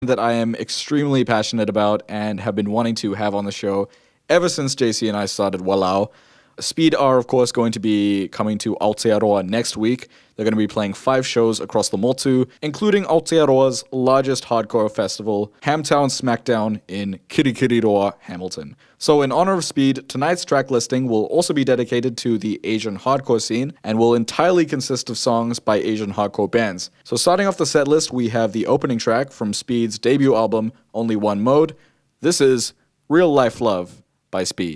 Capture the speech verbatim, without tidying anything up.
that I am extremely passionate about and have been wanting to have on the show ever since J C and I started Walao. Speed are, of course, going to be coming to Aotearoa next week. They're going to be playing five shows across the Motu, including Aotearoa's largest hardcore festival, Hamtown Smackdown in Kirikiriroa, Hamilton. So in honor of Speed, tonight's track listing will also be dedicated to the Asian hardcore scene and will entirely consist of songs by Asian hardcore bands. So starting off the set list, we have the opening track from Speed's debut album, Only One Mode. This is Real Life Love by Speed.